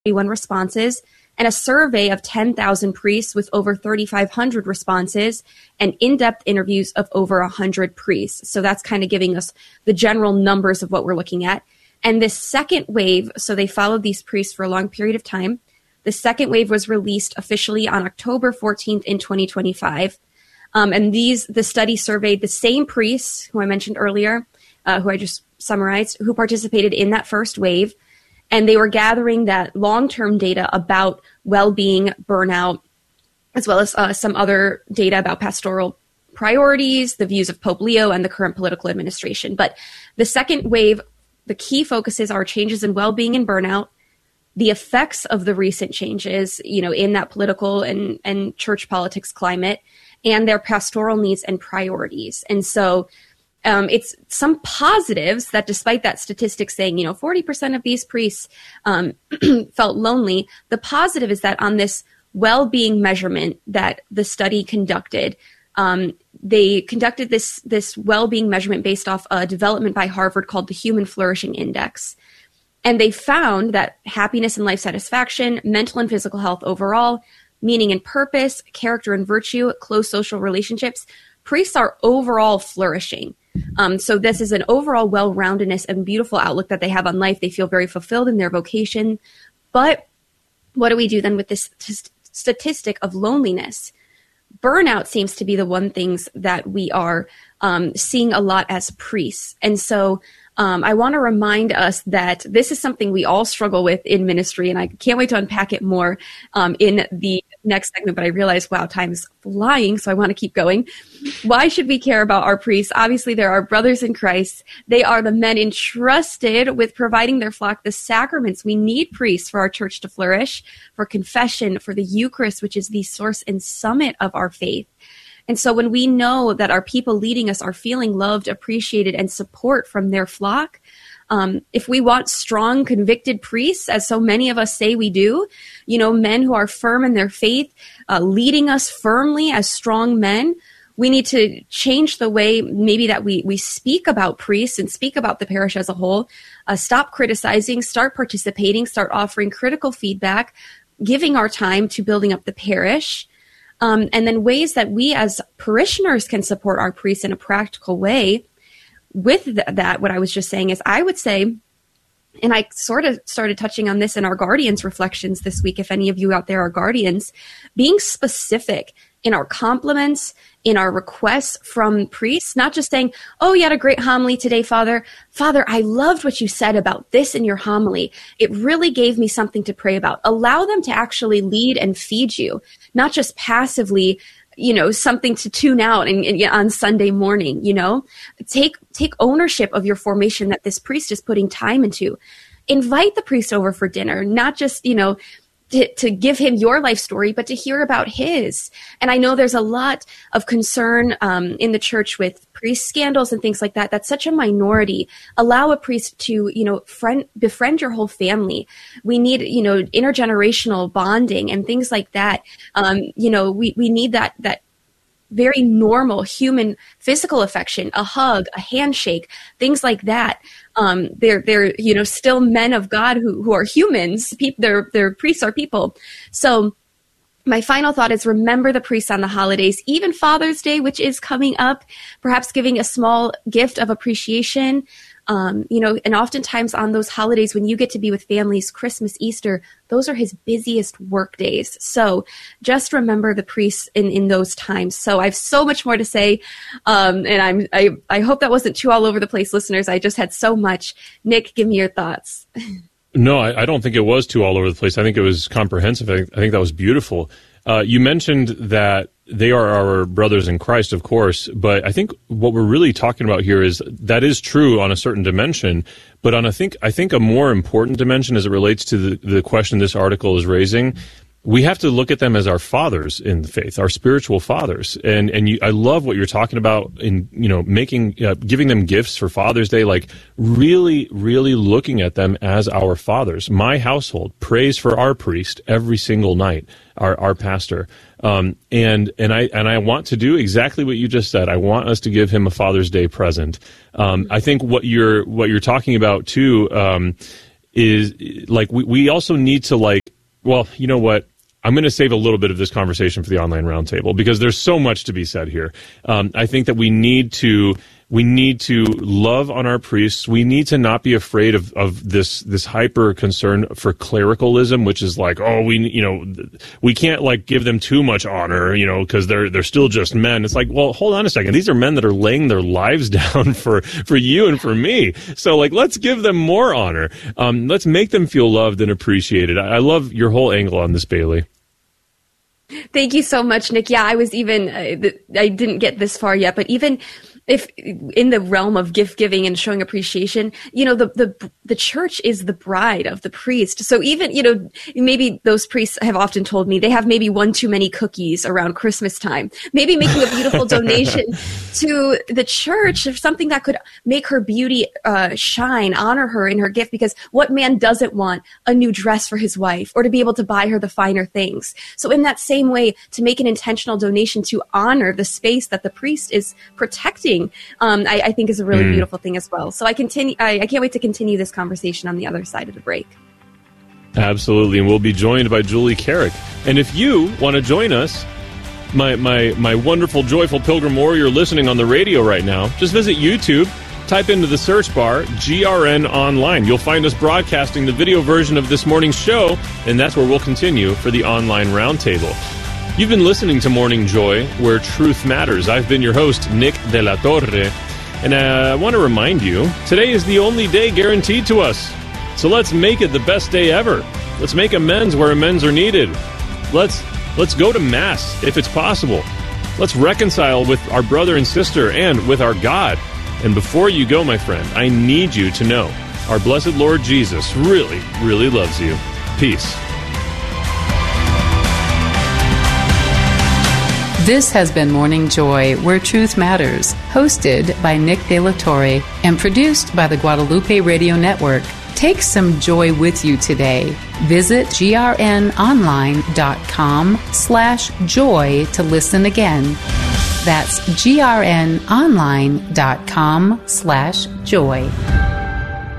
31 responses, and a survey of 10,000 priests with over 3,500 responses, and in-depth interviews of over 100 priests. So that's kind of giving us the general numbers of what we're looking at. And this second wave, so they followed these priests for a long period of time. The second wave was released officially on October 14th in 2025. And the study surveyed the same priests who I mentioned earlier, who I just summarized, who participated in that first wave. And they were gathering that long-term data about well-being, burnout, as well as some other data about pastoral priorities, the views of Pope Leo, and the current political administration. But the second wave, the key focuses are changes in well-being and burnout, the effects of the recent changes, in that political and church politics climate, and their pastoral needs and priorities. And so it's some positives that despite that statistic saying, 40% of these priests felt lonely, the positive is that on this well-being measurement that the study conducted, they conducted this well-being measurement based off a development by Harvard called the Human Flourishing Index. And they found that happiness and life satisfaction, mental and physical health overall, meaning and purpose, character and virtue, close social relationships, priests are overall flourishing. So this is an overall well-roundedness and beautiful outlook that they have on life. They feel very fulfilled in their vocation. But what do we do then with this statistic of loneliness? Burnout seems to be the one things that we are seeing a lot as priests. And so I want to remind us that this is something we all struggle with in ministry, and I can't wait to unpack it more in the next segment, but I realize, wow, time is flying, so I want to keep going. Why should we care about our priests? Obviously, they're our brothers in Christ. They are the men entrusted with providing their flock the sacraments. We need priests for our church to flourish, for confession, for the Eucharist, which is the source and summit of our faith. And so when we know that our people leading us are feeling loved, appreciated, and support from their flock, if we want strong, convicted priests, as so many of us say we do, men who are firm in their faith, leading us firmly as strong men, we need to change the way maybe that we speak about priests and speak about the parish as a whole, stop criticizing, start participating, start offering critical feedback, giving our time to building up the parish. And then ways that we as parishioners can support our priests in a practical way. With that, what I was just saying is I would say, and I sort of started touching on this in our Guardians reflections this week, if any of you out there are guardians, being specific in our compliments, in our requests from priests, not just saying, oh, you had a great homily today, Father. Father, I loved what you said about this in your homily. It really gave me something to pray about. Allow them to actually lead and feed you, not just passively, something to tune out and on Sunday morning, take ownership of your formation that this priest is putting time into. Invite the priest over for dinner, not just, to give him your life story, but to hear about his. And I know there's a lot of concern in the church with priest scandals and things like that. That's such a minority. Allow a priest to, befriend your whole family. We need, intergenerational bonding and things like that. We need that very normal human physical affection, a hug, a handshake, things like that. They're still men of God who are humans. Their priests are people. So my final thought is remember the priests on the holidays, even Father's Day, which is coming up, perhaps giving a small gift of appreciation. And oftentimes on those holidays when you get to be with families, Christmas, Easter, those are his busiest work days. So just remember the priests in those times. So I have so much more to say. And I hope that wasn't too all over the place, listeners. I just had so much. Nick, give me your thoughts. No, I don't think it was too all over the place. I think it was comprehensive. I think that was beautiful. You mentioned that they are our brothers in Christ, of course, but I think what we're really talking about here is that is true on a certain dimension, but on I think a more important dimension as it relates to the question this article is raising. We have to look at them as our fathers in the faith, our spiritual fathers. And I love what you're talking about in, giving them gifts for Father's Day, like really, really looking at them as our fathers. My household prays for our priest every single night, our pastor. And I want to do exactly what you just said. I want us to give him a Father's Day present. I think what you're talking about too, is like we also need to like, well, you know what? I'm going to save a little bit of this conversation for the online roundtable because there's so much to be said here. I think that we need to love on our priests. We need to not be afraid of this hyper concern for clericalism, which is like, oh, we can't like give them too much honor, because they're still just men. It's like, well, hold on a second. These are men that are laying their lives down for you and for me. So like, let's give them more honor. Let's make them feel loved and appreciated. I love your whole angle on this, Bailey. Thank you so much, Nick. Yeah, I was even, I didn't get this far yet, but even if in the realm of gift giving and showing appreciation, the church is the bride of the priest. So even, maybe those priests have often told me they have maybe one too many cookies around Christmas time. Maybe making a beautiful donation to the church of something that could make her beauty shine, honor her in her gift, because what man doesn't want a new dress for his wife or to be able to buy her the finer things? So in that same way, to make an intentional donation to honor the space that the priest is protecting, I think is a really beautiful thing as well. So I can't wait to continue this conversation on the other side of the break. Absolutely, and we'll be joined by Julie Carrick. And if you want to join us, my wonderful, joyful pilgrim warrior listening on the radio right now, just visit YouTube, type into the search bar GRN Online. You'll find us broadcasting the video version of this morning's show, and that's where we'll continue for the online roundtable. You've been listening to Morning Joy, where truth matters. I've been your host, Nick De La Torre, and I want to remind you, today is the only day guaranteed to us. So let's make it the best day ever. Let's make amends where amends are needed. Let's go to Mass if it's possible. Let's reconcile with our brother and sister and with our God. And before you go, my friend, I need you to know our blessed Lord Jesus really, really loves you. Peace. This has been Morning Joy, where truth matters, hosted by Nick De La Torre and produced by the Guadalupe Radio Network. Take some joy with you today. Visit grnonline.com/joy to listen again. That's grnonline.com/joy.